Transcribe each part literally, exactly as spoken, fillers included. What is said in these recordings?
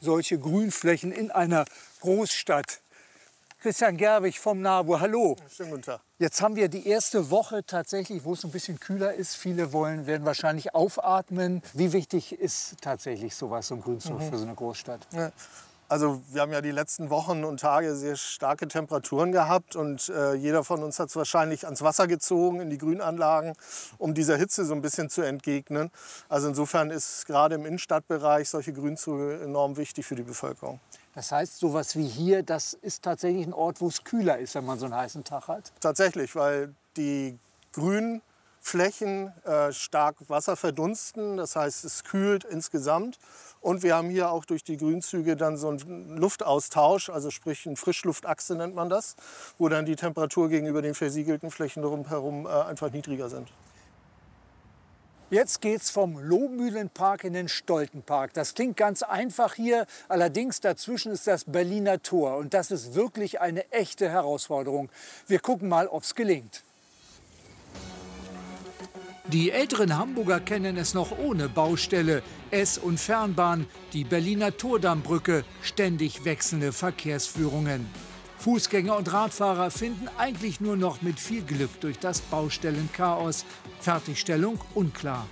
solche Grünflächen in einer Großstadt. Christian Gerwig vom NABU, hallo. Schönen guten Tag. Jetzt haben wir die erste Woche tatsächlich, wo es ein bisschen kühler ist. Viele wollen, werden wahrscheinlich aufatmen. Wie wichtig ist tatsächlich sowas, so ein Grünzug mhm. für so eine Großstadt? Ja. Also wir haben ja die letzten Wochen und Tage sehr starke Temperaturen gehabt und äh, jeder von uns hat es wahrscheinlich ans Wasser gezogen, in die Grünanlagen, um dieser Hitze so ein bisschen zu entgegnen. Also insofern ist gerade im Innenstadtbereich solche Grünzüge enorm wichtig für die Bevölkerung. Das heißt, sowas wie hier, das ist tatsächlich ein Ort, wo es kühler ist, wenn man so einen heißen Tag hat? Tatsächlich, weil die Grünflächen äh, stark Wasser verdunsten. Das heißt, es kühlt insgesamt. Und wir haben hier auch durch die Grünzüge dann so einen Luftaustausch, also sprich eine Frischluftachse nennt man das, wo dann die Temperatur gegenüber den versiegelten Flächen drumherum äh, einfach niedriger sind. Jetzt geht's vom Lohmühlenpark in den Stoltenpark. Das klingt ganz einfach hier, allerdings dazwischen ist das Berliner Tor. Und das ist wirklich eine echte Herausforderung. Wir gucken mal, ob's gelingt. Die älteren Hamburger kennen es noch ohne Baustelle. S- und Fernbahn, die Berliner Tordammbrücke, ständig wechselnde Verkehrsführungen. Fußgänger und Radfahrer finden eigentlich nur noch mit viel Glück durch das Baustellenchaos. Fertigstellung unklar.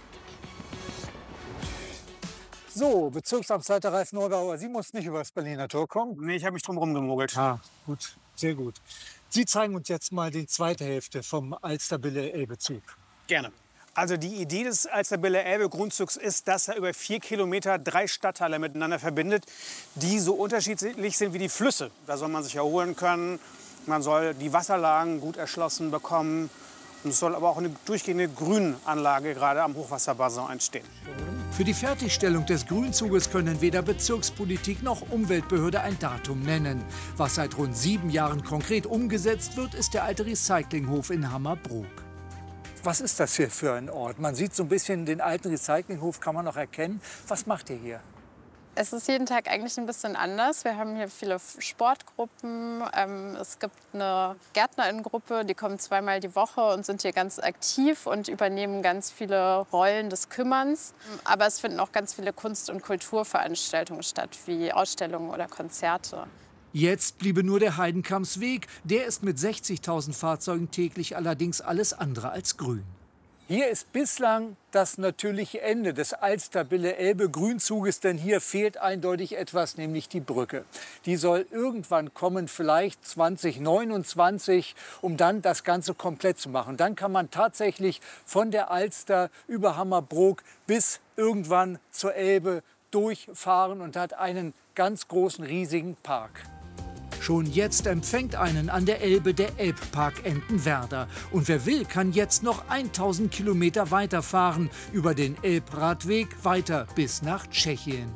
So, Bezirksamtsleiter Ralf Neubauer, Sie mussten nicht über das Berliner Tor kommen? Nee, ich habe mich drum rumgemogelt. Ah, gut, sehr gut. Sie zeigen uns jetzt mal die zweite Hälfte vom Alster-Bille-Elbe-Zug. Gerne. Also die Idee des Alster-Bille-Elbe-Grundzugs ist, dass er über vier Kilometer drei Stadtteile miteinander verbindet, die so unterschiedlich sind wie die Flüsse. Da soll man sich erholen können, man soll die Wasserlagen gut erschlossen bekommen. Und es soll aber auch eine durchgehende Grünanlage gerade am Hochwasserbassin entstehen. Für die Fertigstellung des Grünzuges können weder Bezirkspolitik noch Umweltbehörde ein Datum nennen. Was seit rund sieben Jahren konkret umgesetzt wird, ist der alte Recyclinghof in Hammerbrook. Was ist das hier für ein Ort? Man sieht so ein bisschen den alten Recyclinghof, kann man noch erkennen. Was macht ihr hier? Es ist jeden Tag eigentlich ein bisschen anders. Wir haben hier viele Sportgruppen. Ähm, es gibt eine Gärtnerinnengruppe, die kommen zweimal die Woche und sind hier ganz aktiv und übernehmen ganz viele Rollen des Kümmerns. Aber es finden auch ganz viele Kunst- und Kulturveranstaltungen statt, wie Ausstellungen oder Konzerte. Jetzt bliebe nur der Heidenkammsweg. Der ist mit sechzigtausend Fahrzeugen täglich allerdings alles andere als grün. Hier ist bislang das natürliche Ende des Alster-Bille-Elbe-Grünzuges, denn hier fehlt eindeutig etwas, nämlich die Brücke. Die soll irgendwann kommen, vielleicht zwanzig neunundzwanzig, um dann das Ganze komplett zu machen. Dann kann man tatsächlich von der Alster über Hammerbrook bis irgendwann zur Elbe durchfahren und hat einen ganz großen, riesigen Park. Schon jetzt empfängt einen an der Elbe der Elbpark Entenwerder. Und wer will, kann jetzt noch tausend Kilometer weiterfahren über den Elbradweg weiter bis nach Tschechien.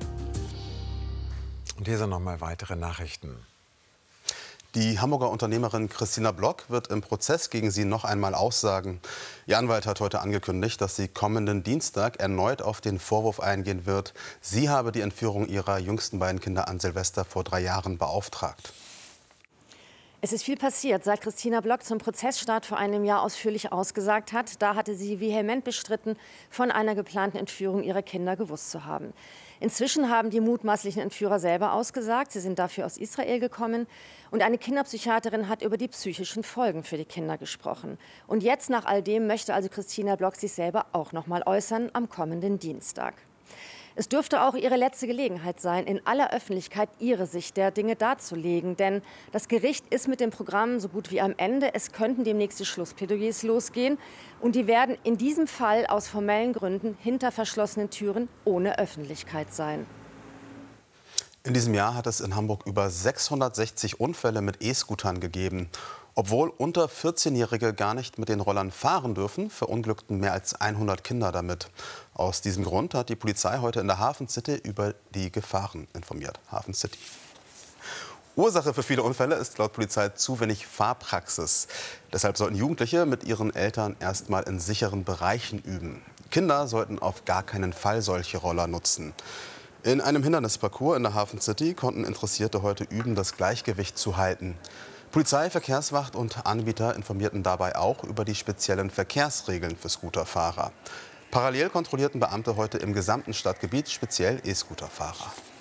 Und hier sind noch mal weitere Nachrichten. Die Hamburger Unternehmerin Christina Block wird im Prozess gegen sie noch einmal aussagen. Ihr Anwalt hat heute angekündigt, dass sie kommenden Dienstag erneut auf den Vorwurf eingehen wird, sie habe die Entführung ihrer jüngsten beiden Kinder an Silvester vor drei Jahren beauftragt. Es ist viel passiert, seit Christina Block zum Prozessstart vor einem Jahr ausführlich ausgesagt hat. Da hatte sie vehement bestritten, von einer geplanten Entführung ihrer Kinder gewusst zu haben. Inzwischen haben die mutmaßlichen Entführer selber ausgesagt. Sie sind dafür aus Israel gekommen. Und eine Kinderpsychiaterin hat über die psychischen Folgen für die Kinder gesprochen. Und jetzt, nach all dem, möchte also Christina Block sich selber auch noch mal äußern am kommenden Dienstag. Es dürfte auch ihre letzte Gelegenheit sein, in aller Öffentlichkeit ihre Sicht der Dinge darzulegen. Denn das Gericht ist mit dem Programm so gut wie am Ende. Es könnten demnächst die Schlussplädoyers losgehen. Und die werden in diesem Fall aus formellen Gründen hinter verschlossenen Türen ohne Öffentlichkeit sein. In diesem Jahr hat es in Hamburg über sechshundertsechzig Unfälle mit E-Scootern gegeben. Obwohl unter vierzehnjährige gar nicht mit den Rollern fahren dürfen, verunglückten mehr als hundert Kinder damit. Aus diesem Grund hat die Polizei heute in der Hafen City über die Gefahren informiert. Hafen City. Ursache für viele Unfälle ist laut Polizei zu wenig Fahrpraxis. Deshalb sollten Jugendliche mit ihren Eltern erst mal in sicheren Bereichen üben. Kinder sollten auf gar keinen Fall solche Roller nutzen. In einem Hindernisparcours in der Hafen City konnten Interessierte heute üben, das Gleichgewicht zu halten. Polizei, Verkehrswacht und Anbieter informierten dabei auch über die speziellen Verkehrsregeln für Scooterfahrer. Parallel kontrollierten Beamte heute im gesamten Stadtgebiet speziell E-Scooterfahrer.